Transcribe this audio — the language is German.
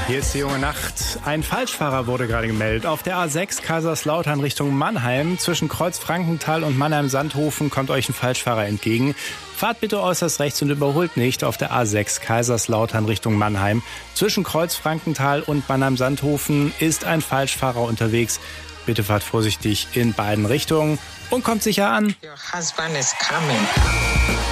Hier ist die junge Nacht. Ein Falschfahrer wurde gerade gemeldet. Auf der A6 Kaiserslautern Richtung Mannheim. Zwischen Kreuz-Frankenthal und Mannheim-Sandhofen kommt euch ein Falschfahrer entgegen. Fahrt bitte äußerst rechts und überholt nicht auf der A6 Kaiserslautern Richtung Mannheim. Zwischen Kreuz-Frankenthal und Mannheim-Sandhofen ist ein Falschfahrer unterwegs. Bitte fahrt vorsichtig in beiden Richtungen und kommt sicher an. Your husband is coming.